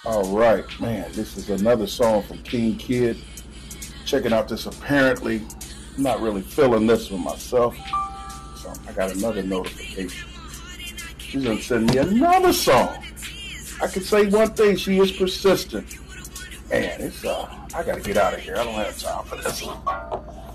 All right, man. This is another song from King Kid. Checking out this apparently. I'm not really feeling this one myself. So I got another notification. She's gonna send me another song. I can say one thing, she is persistent. Man, it's I gotta get out of here. I don't have time for this one.